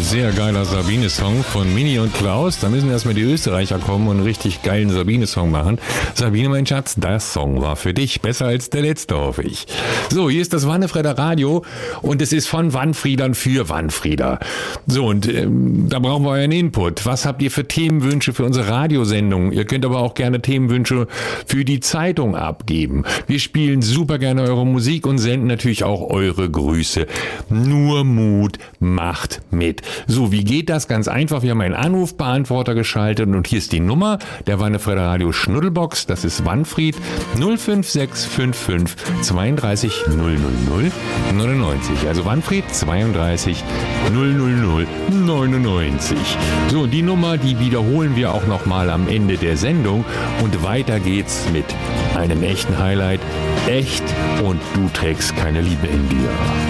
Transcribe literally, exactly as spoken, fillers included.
sehr geiler Sabine-Song von Mini und Klaus. Da müssen erstmal die Österreicher kommen und einen richtig geilen Sabine-Song machen. Sabine, mein Schatz, das Song war für dich besser als der letzte, hoffe ich. So, hier ist das Wannefredder Radio und es ist von Wannfriedern für Wannfrieder. So, und ähm, da brauchen wir euren Input. Was habt ihr für Themenwünsche für unsere Radiosendung? Ihr könnt aber auch gerne Themenwünsche für die Zeitung abgeben. Wir spielen super gerne eure Musik und senden natürlich auch eure Grüße. Nur Mut, macht mit. So, wie geht das? Ganz einfach. Wir haben einen Anrufbeantworter geschaltet und hier ist die Nummer der Wannefredder Radio Schnuddelbox. Das ist Wannfried null fünf sechs fünf fünf zweiunddreißig null null null neunundneunzig. Also Wannfried zweiunddreißig null null null neunundneunzig. So, und die Nummer, die wiederholen wir auch nochmal am Ende der Sendung und weiter geht's mit einem echten Highlight. Echt und du trägst keine Liebe in dir.